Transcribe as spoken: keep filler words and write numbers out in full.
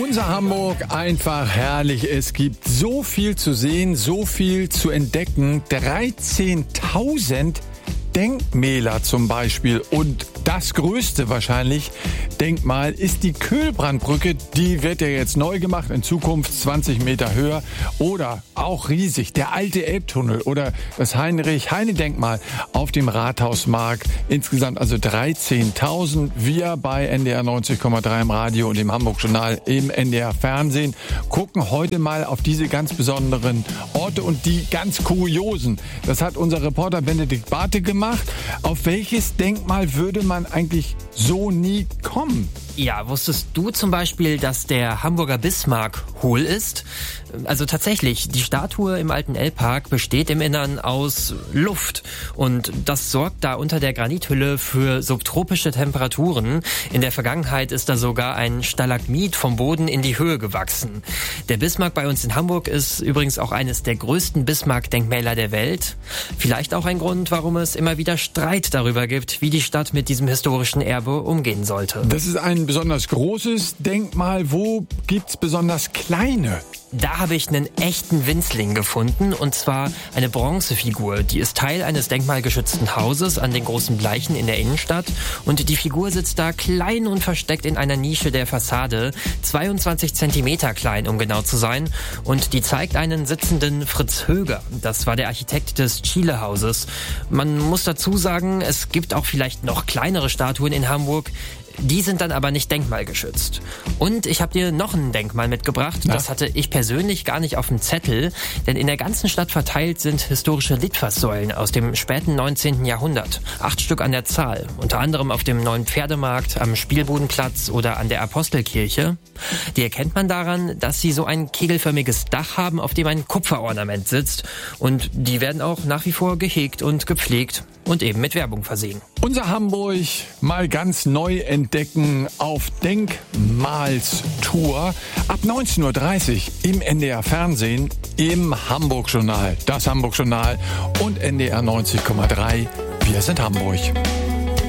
Unser Hamburg einfach herrlich. Es gibt so viel zu sehen, so viel zu entdecken. dreizehntausend Denkmäler zum Beispiel. Und das größte wahrscheinlich Denkmal ist die Köhlbrandbrücke. Die wird ja jetzt neu gemacht, in Zukunft zwanzig Meter höher. Oder auch riesig, der alte Elbtunnel oder das Heinrich-Heine-Denkmal auf dem Rathausmarkt. Insgesamt also dreizehntausend. Wir bei N D R neunzig Komma drei im Radio und im Hamburg-Journal im N D R-Fernsehen gucken heute mal auf diese ganz besonderen Orte und die ganz kuriosen. Das hat unser Reporter Benedikt Barthe gemacht. Auf welches Denkmal würde man eigentlich so nie kommen? Ja, wusstest du zum Beispiel, dass der Hamburger Bismarck hohl ist? Also tatsächlich, die Statue im alten Elbpark besteht im Innern aus Luft. Und das sorgt da unter der Granithülle für subtropische Temperaturen. In der Vergangenheit ist da sogar ein Stalagmit vom Boden in die Höhe gewachsen. Der Bismarck bei uns in Hamburg ist übrigens auch eines der größten Bismarck-Denkmäler der Welt. Vielleicht auch ein Grund, warum es immer wieder Streit darüber gibt, wie die Stadt mit diesem historischen Erbe umgehen sollte. Das ist ein besonders großes Denkmal. Wo gibt's besonders kleine? Da habe ich einen echten Winzling gefunden, und zwar eine Bronzefigur. Die ist Teil eines denkmalgeschützten Hauses an den großen Bleichen in der Innenstadt, und die Figur sitzt da klein und versteckt in einer Nische der Fassade, zweiundzwanzig Zentimeter klein, um genau zu sein, und die zeigt einen sitzenden Fritz Höger. Das war der Architekt des Chile-Hauses. Man muss dazu sagen, es gibt auch vielleicht noch kleinere Statuen in Hamburg. Die sind dann aber nicht denkmalgeschützt. Und ich habe dir noch ein Denkmal mitgebracht. Ja. Das hatte ich persönlich gar nicht auf dem Zettel, denn in der ganzen Stadt verteilt sind historische Litfaßsäulen aus dem späten neunzehnten Jahrhundert. Acht Stück an der Zahl. Unter anderem auf dem neuen Pferdemarkt, am Spielbudenplatz oder an der Apostelkirche. Die erkennt man daran, dass sie so ein kegelförmiges Dach haben, auf dem ein Kupferornament sitzt. Und die werden auch nach wie vor gehegt und gepflegt und eben mit Werbung versehen. Unser Hamburg mal ganz neu entdecken auf Denkmalstour. Ab neunzehn Uhr dreißig im N D R-Fernsehen, im Hamburg-Journal. Das Hamburg-Journal und N D R neunzig Komma drei. Wir sind Hamburg.